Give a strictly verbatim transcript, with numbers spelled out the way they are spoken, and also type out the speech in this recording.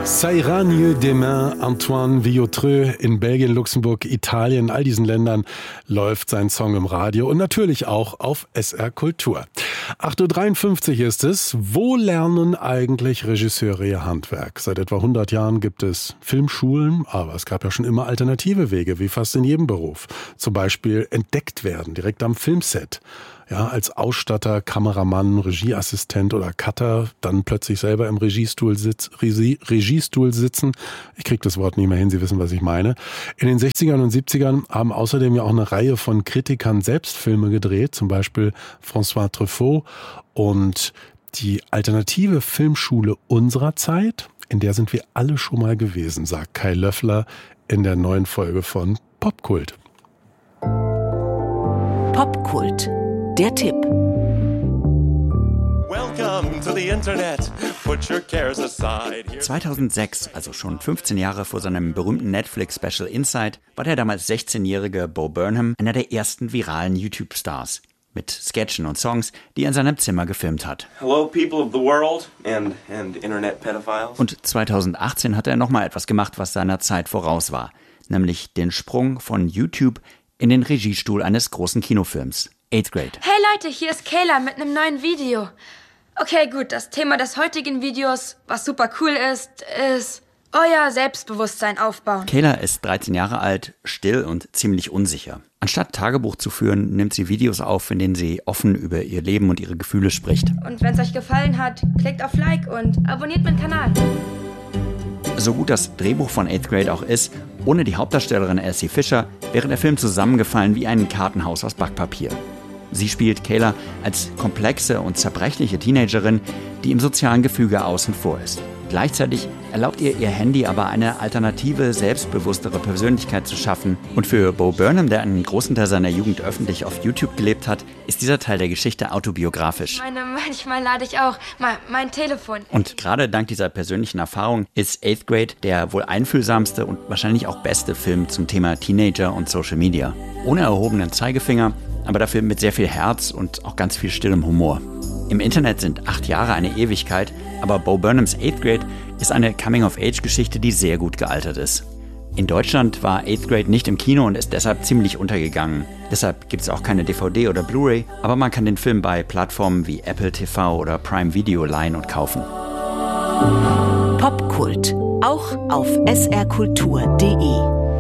Ça ira mieux demain, Antoine Villautreux in Belgien, Luxemburg, Italien, all diesen Ländern läuft sein Song im Radio und natürlich auch auf S R Kultur. acht Uhr dreiundfünfzig ist es. Wo lernen eigentlich Regisseure ihr Handwerk? Seit etwa hundert Jahren gibt es Filmschulen, aber es gab ja schon immer alternative Wege, wie fast in jedem Beruf. Zum Beispiel entdeckt werden, direkt am Filmset. Ja, als Ausstatter, Kameramann, Regieassistent oder Cutter, dann plötzlich selber im Regiestuhl, sitz, Regie, Regiestuhl sitzen. Ich kriege das Wort nicht mehr hin, Sie wissen, was ich meine. In den sechzigern und siebzigern haben außerdem ja auch eine Reihe von Kritikern selbst Filme gedreht, zum Beispiel François Truffaut. Und die alternative Filmschule unserer Zeit, in der sind wir alle schon mal gewesen, sagt Kai Löffler in der neuen Folge von Popkult. Popkult. Der Tipp. Welcome to the Internet. Put your cares aside. zweitausendsechs, also schon fünfzehn Jahre vor seinem berühmten Netflix-Special Inside, war der damals sechzehnjährige Bo Burnham einer der ersten viralen YouTube-Stars. Mit Sketchen und Songs, die er in seinem Zimmer gefilmt hat. Hello, people of the world and, and internet pedophiles. Und zweitausendachtzehn hat er nochmal etwas gemacht, was seiner Zeit voraus war. Nämlich den Sprung von YouTube in den Regiestuhl eines großen Kinofilms. Eighth Grade. Hey Leute, hier ist Kayla mit einem neuen Video. Okay, gut, das Thema des heutigen Videos, was super cool ist, ist euer Selbstbewusstsein aufbauen. Kayla ist dreizehn Jahre alt, still und ziemlich unsicher. Anstatt Tagebuch zu führen, nimmt sie Videos auf, in denen sie offen über ihr Leben und ihre Gefühle spricht. Und wenn es euch gefallen hat, klickt auf Like und abonniert meinen Kanal. So gut das Drehbuch von Eighth Grade auch ist, ohne die Hauptdarstellerin Elsie Fisher wäre der Film zusammengefallen wie ein Kartenhaus aus Backpapier. Sie spielt Kayla als komplexe und zerbrechliche Teenagerin, die im sozialen Gefüge außen vor ist. Gleichzeitig erlaubt ihr ihr Handy aber eine alternative, selbstbewusstere Persönlichkeit zu schaffen. Und für Bo Burnham, der einen großen Teil seiner Jugend öffentlich auf YouTube gelebt hat, ist dieser Teil der Geschichte autobiografisch. Meine, manchmal lade ich auch mein, mein Telefon. Und gerade dank dieser persönlichen Erfahrung ist Eighth Grade der wohl einfühlsamste und wahrscheinlich auch beste Film zum Thema Teenager und Social Media. Ohne erhobenen Zeigefinger, aber dafür mit sehr viel Herz und auch ganz viel stillem Humor. Im Internet sind acht Jahre eine Ewigkeit, aber Bo Burnhams Eighth Grade ist eine Coming-of-Age-Geschichte, die sehr gut gealtert ist. In Deutschland war Eighth Grade nicht im Kino und ist deshalb ziemlich untergegangen. Deshalb gibt es auch keine D V D oder Blu-ray, aber man kann den Film bei Plattformen wie Apple T V oder Prime Video leihen und kaufen. Popkult. Auch auf s r kultur punkt d e.